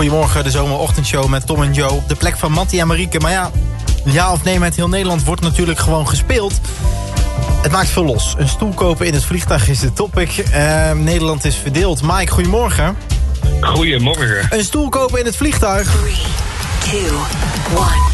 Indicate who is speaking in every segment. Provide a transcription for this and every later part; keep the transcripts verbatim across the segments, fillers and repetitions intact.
Speaker 1: Goedemorgen, de zomerochtendshow met Tom en Joe. Op de plek van Mattie en Marieke. Maar ja, ja of nee met heel Nederland wordt natuurlijk gewoon gespeeld. Het maakt veel los. Een stoel kopen in het vliegtuig is de topic. Uh, Nederland is verdeeld. Mike, goedemorgen.
Speaker 2: Goedemorgen.
Speaker 1: Een stoel kopen in het vliegtuig.
Speaker 3: drie, twee, één.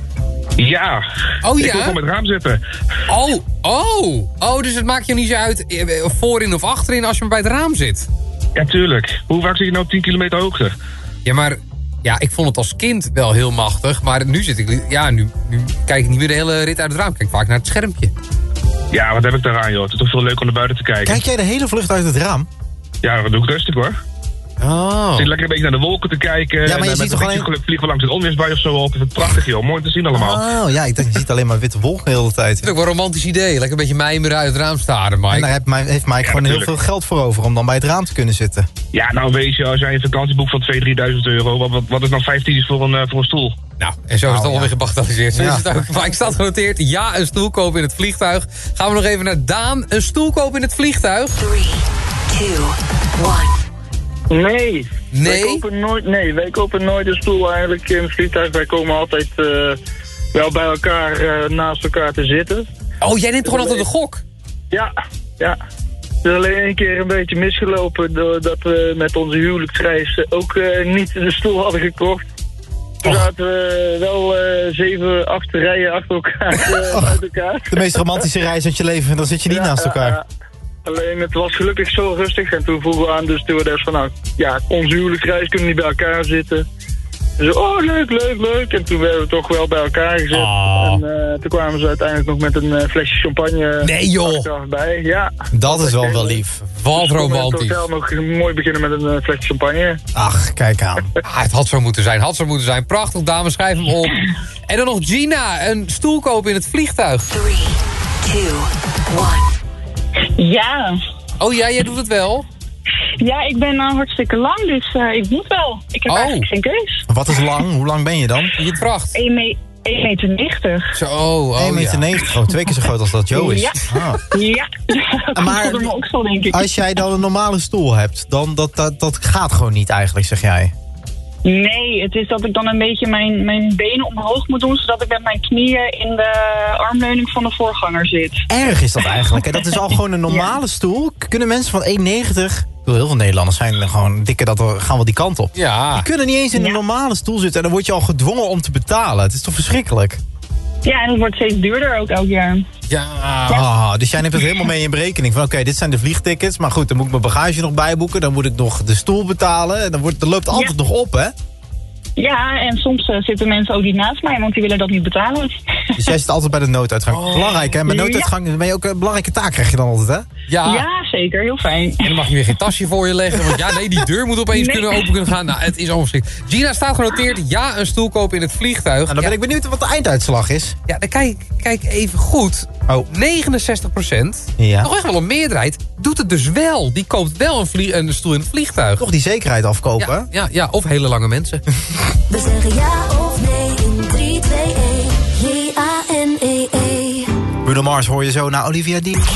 Speaker 2: Ja.
Speaker 4: Oh ja?
Speaker 2: Ik wil gewoon met het raam zitten.
Speaker 4: Oh, oh. Oh, dus het maakt je niet zo uit eh, voorin of achterin als je maar bij het raam zit.
Speaker 2: Ja, tuurlijk. Hoe vaak zit je nou op tien kilometer hoogte?
Speaker 4: Ja, maar ja, ik vond het als kind wel heel machtig. Maar nu zit ik, ja, nu, nu kijk ik niet meer de hele rit uit het raam. Ik kijk vaak naar het schermpje.
Speaker 2: Ja, wat heb ik daaraan, joh? Het is toch veel leuker om naar buiten te kijken.
Speaker 1: Kijk jij de hele vlucht uit het raam?
Speaker 2: Ja, dat doe ik rustig, hoor.
Speaker 1: Oh.
Speaker 2: Zit lekker een beetje naar de wolken te kijken.
Speaker 1: Ja, maar je
Speaker 2: en,
Speaker 1: ziet
Speaker 2: met
Speaker 1: toch
Speaker 2: een
Speaker 1: alleen...
Speaker 2: geluk vliegen we langs het onweersbui of zo op. Het is prachtig, joh. Mooi te zien allemaal.
Speaker 1: Oh, ja, ik dacht, je ziet alleen maar witte wolken de hele tijd.
Speaker 4: Dat is ook wel een romantisch idee. Lekker een beetje mijmeren uit het raam staren, Mike.
Speaker 1: En daar heeft Mike, heeft Mike
Speaker 2: Ja,
Speaker 1: gewoon
Speaker 2: natuurlijk.
Speaker 1: heel veel geld voor over om dan bij het raam te kunnen zitten.
Speaker 2: Ja, nou weet je, als jij een vakantieboek van tweeduizend, drieduizend euro... Wat, wat, wat is nou vijftien is voor een, uh, voor een stoel?
Speaker 4: Nou, en zo is het
Speaker 1: Nou,
Speaker 4: alweer
Speaker 1: ja.
Speaker 4: gebagatelliseerd. Zo
Speaker 1: Ja.
Speaker 4: is het ook. Maar ik staat genoteerd. Ja, een stoel kopen in het vliegtuig. Gaan we nog even naar Daan. Een stoel kopen in het vliegtuig.
Speaker 3: drie, twee, één.
Speaker 5: Nee.
Speaker 4: Nee?
Speaker 5: Wij kopen nooit, nee, wij kopen nooit een stoel eigenlijk in het vliegtuig. Wij komen altijd uh, wel bij elkaar uh, naast elkaar te zitten.
Speaker 4: Oh, jij neemt gewoon altijd de gok.
Speaker 5: Ja, ja. Het is alleen één keer een beetje misgelopen doordat we met onze huwelijksreis ook uh, niet de stoel hadden gekocht. Toen zaten we wel uh, zeven, acht rijen achter elkaar uh, uit elkaar.
Speaker 1: De meest romantische reis uit je leven en dan zit je niet
Speaker 5: Ja,
Speaker 1: naast
Speaker 5: ja,
Speaker 1: elkaar.
Speaker 5: ja. Alleen het was gelukkig zo rustig en toen vroegen we aan de stewardess van nou, ja, onze huwelijksreis kunnen niet bij elkaar zitten. Dus oh leuk, leuk, leuk. En toen werden we toch wel bij elkaar gezet.
Speaker 4: Oh.
Speaker 5: En uh, toen kwamen ze uiteindelijk nog met een uh, flesje champagne
Speaker 4: Nee, joh.
Speaker 5: achteraf bij. Ja.
Speaker 1: Dat is wel wel lief.
Speaker 4: Wat
Speaker 5: Dus konden we in het
Speaker 4: romantisch.
Speaker 5: hotel nog mooi beginnen met een uh, flesje champagne.
Speaker 1: Ach, kijk aan.
Speaker 4: Ah, het had zo moeten zijn, had zo moeten zijn. Prachtig, dames, schrijf hem op. En dan nog Gina, een stoel kopen in het vliegtuig.
Speaker 3: drie, twee, één.
Speaker 6: Ja.
Speaker 4: Oh ja, jij doet het wel?
Speaker 6: Ja, ik ben nou hartstikke lang, dus uh, ik moet wel. Ik heb
Speaker 4: Oh.
Speaker 6: eigenlijk geen keus.
Speaker 1: Wat is lang? Hoe lang ben je dan?
Speaker 4: Je het vraagt.
Speaker 6: één meter negentig.
Speaker 4: Zo, oh,
Speaker 1: één meter negentig. Oh, twee keer zo groot als dat Joe is.
Speaker 6: Ja.
Speaker 1: Ah.
Speaker 6: Ja, dat
Speaker 1: Maar-
Speaker 6: komt door mijn oksel, denk ik.
Speaker 1: Als jij dan een normale stoel hebt, dan dat, dat, dat gaat gewoon niet eigenlijk, zeg jij.
Speaker 6: Nee, het is dat ik dan een beetje mijn, mijn benen omhoog moet doen, zodat ik met mijn knieën in de armleuning van de voorganger zit.
Speaker 1: Erg is dat eigenlijk. Hè? Dat is al gewoon een normale stoel. Kunnen mensen van één negentig... Ik bedoel, heel veel Nederlanders zijn gewoon dikker, dat we gaan wel die kant op.
Speaker 4: Ja.
Speaker 1: Die kunnen niet eens in een
Speaker 6: Ja.
Speaker 1: normale stoel zitten en dan word je al gedwongen om te betalen. Het is toch verschrikkelijk?
Speaker 6: Ja, en het wordt steeds duurder ook elk jaar.
Speaker 4: Ja.
Speaker 1: Ah, dus jij neemt het helemaal mee in berekening. Van oké, dit zijn de vliegtickets. Maar goed, dan moet ik mijn bagage nog bijboeken. Dan moet ik nog de stoel betalen. En dan wordt, dat loopt altijd
Speaker 6: Ja.
Speaker 1: nog op, hè?
Speaker 6: Ja, en soms uh, zitten mensen ook niet naast mij, want die willen dat niet betalen.
Speaker 1: Dus jij zit altijd bij de nooduitgang.
Speaker 4: Oh.
Speaker 1: Belangrijk, hè? Met
Speaker 6: Ja.
Speaker 1: nooduitgang ben je ook een belangrijke taak, krijg je dan altijd, hè?
Speaker 4: Ja.
Speaker 6: Ja, zeker. Heel fijn.
Speaker 4: En dan mag je weer geen tasje voor je leggen. Want ja, nee, die deur moet opeens
Speaker 6: Nee.
Speaker 4: kunnen open kunnen gaan. Nou, het is onverschrikkelijk. Gina staat genoteerd. Ja, een stoel kopen in het vliegtuig.
Speaker 1: En dan ben
Speaker 4: ja,
Speaker 1: ik benieuwd wat de einduitslag is.
Speaker 4: ja, dan kijk, kijk even goed.
Speaker 1: Oh,
Speaker 4: negenenzestig procent,
Speaker 1: ja.
Speaker 4: nog echt wel een meerderheid, doet het dus wel. Die koopt wel een, vlie- een stoel in het vliegtuig.
Speaker 1: Toch die zekerheid afkopen,
Speaker 4: Ja, ja, ja, of hele lange mensen.
Speaker 3: We zeggen ja of nee in drie, twee, één. J A N E E.
Speaker 1: Bruno Mars hoor je zo naar Olivia Dean.